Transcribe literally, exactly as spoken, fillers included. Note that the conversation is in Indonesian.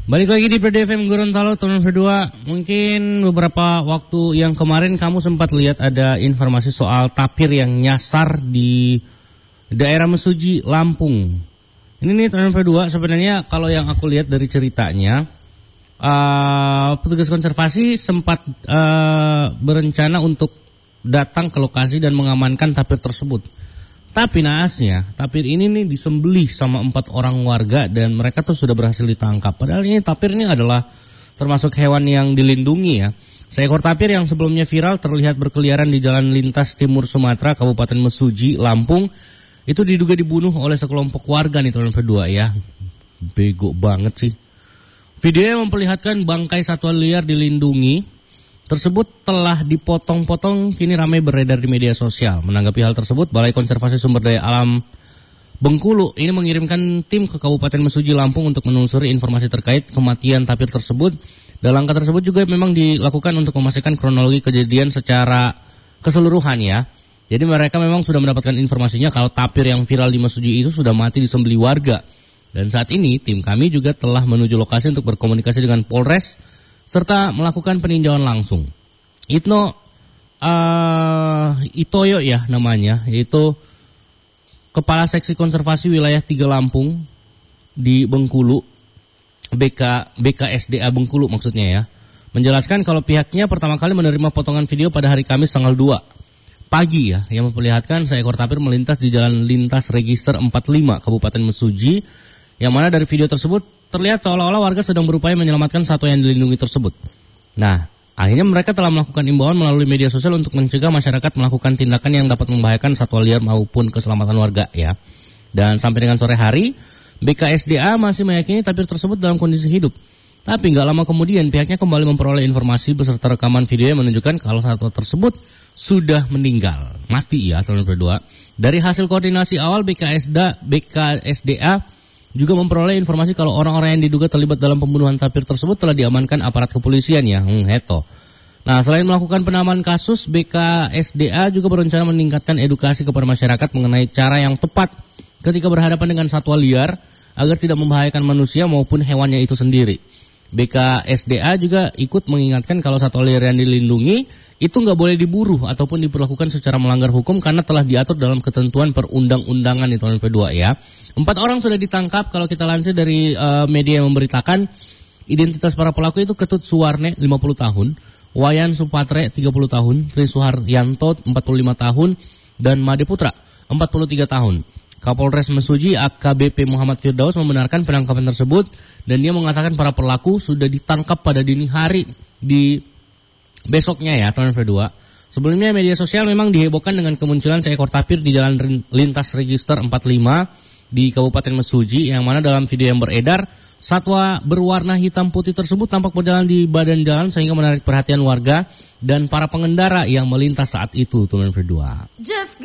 Balik lagi di P D F M Gorontalo tahun berdua. Mungkin beberapa waktu yang kemarin kamu sempat lihat ada informasi soal tapir yang nyasar di daerah Mesuji, Lampung. Ini nih tahun berdua sebenarnya kalau yang aku lihat dari ceritanya, uh, petugas konservasi sempat uh, berencana untuk datang ke lokasi dan mengamankan tapir tersebut. Tapi naasnya, tapir ini nih disembelih sama empat orang warga dan mereka tuh sudah berhasil ditangkap. Padahal ini tapir ini adalah termasuk hewan yang dilindungi ya. Seekor tapir yang sebelumnya viral terlihat berkeliaran di jalan lintas timur Sumatera, Kabupaten Mesuji, Lampung. Itu diduga dibunuh oleh sekelompok warga nih tahun kedua ya. Bego banget sih. Video yang memperlihatkan bangkai satwa liar dilindungi tersebut telah dipotong-potong kini ramai beredar di media sosial. Menanggapi hal tersebut, Balai Konservasi Sumber Daya Alam Bengkulu ini mengirimkan tim ke Kabupaten Mesuji, Lampung untuk menelusuri informasi terkait kematian tapir tersebut. Dan langkah tersebut juga memang dilakukan untuk memastikan kronologi kejadian secara keseluruhan ya. Jadi mereka memang sudah mendapatkan informasinya kalau tapir yang viral di Mesuji itu sudah mati disembelih warga. Dan saat ini tim kami juga telah menuju lokasi untuk berkomunikasi dengan Polres serta melakukan peninjauan langsung. Itno uh, Itoyo ya namanya, yaitu Kepala Seksi Konservasi Wilayah tiga Lampung di Bengkulu, B K B K S D A Bengkulu maksudnya ya, menjelaskan kalau pihaknya pertama kali menerima potongan video pada hari Kamis tanggal dua pagi ya, yang memperlihatkan seekor tapir melintas di jalan lintas register empat puluh lima Kabupaten Mesuji, yang mana dari video tersebut terlihat seolah-olah warga sedang berupaya menyelamatkan satwa yang dilindungi tersebut. Nah, akhirnya mereka telah melakukan imbauan melalui media sosial untuk mencegah masyarakat melakukan tindakan yang dapat membahayakan satwa liar maupun keselamatan warga ya. Dan sampai dengan sore hari, B K S D A masih meyakini tapir tersebut dalam kondisi hidup. Tapi nggak lama kemudian pihaknya kembali memperoleh informasi beserta rekaman video yang menunjukkan kalau satwa tersebut sudah meninggal, mati ya tahun berdua. Dari hasil koordinasi awal B K S D A, B K S D A juga memperoleh informasi kalau orang-orang yang diduga terlibat dalam pembunuhan tapir tersebut telah diamankan aparat kepolisian ya, hmm, heto. Nah, selain melakukan penanganan kasus, B K S D A juga berencana meningkatkan edukasi kepada masyarakat mengenai cara yang tepat ketika berhadapan dengan satwa liar agar tidak membahayakan manusia maupun hewannya itu sendiri. B K S D A juga ikut mengingatkan kalau satwa liar yang dilindungi itu nggak boleh diburu ataupun diperlakukan secara melanggar hukum karena telah diatur dalam ketentuan perundang-undangan di tahun kedua ya. Empat orang sudah ditangkap kalau kita lansir dari uh, media yang memberitakan identitas para pelaku itu Ketut Suwarne lima puluh tahun, Wayan Supatre tiga puluh tahun, Tri Suharyanto empat puluh lima tahun, dan Made Putra empat puluh tiga tahun. Kapolres Mesuji A K B P Muhammad Firdaus membenarkan penangkapan tersebut dan dia mengatakan para pelaku sudah ditangkap pada dini hari di besoknya ya tahun kedua. Sebelumnya media sosial memang dihebohkan dengan kemunculan seekor tapir di jalan lintas register empat puluh lima di Kabupaten Mesuji, yang mana dalam video yang beredar satwa berwarna hitam putih tersebut tampak berjalan di badan jalan sehingga menarik perhatian warga dan para pengendara yang melintas saat itu tahun kedua.